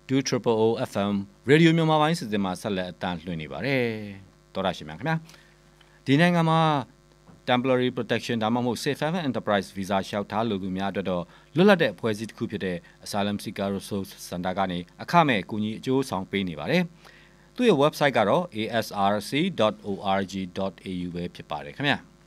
2OO FM ရေဒီယိုမြန်မာပိုင်းစီစဉ်မှာဆက်လက်အတန်းလွှင့်နေပါတယ်တော်ရရှိမြခင်ဗျာဒီနိုင်ငံမှာ temporary protection ဒါမှမဟုတ် safe haven enterprise visa လျှောက်ထားလိုသူများအတွက်တော့လွတ်လပ်တဲ့အဖွဲ့အစည်းတစ်ခုဖြစ်တဲ့ Asylum Seeker Resource Center ကနေအခမဲ့အကူအညီအကျိုးဆောင်ပေးနေပါတယ်သူ့ရဲ့ website ကတော့ asrc.org.au ပဲဖြစ်ပါတယ်ခင်ဗျာ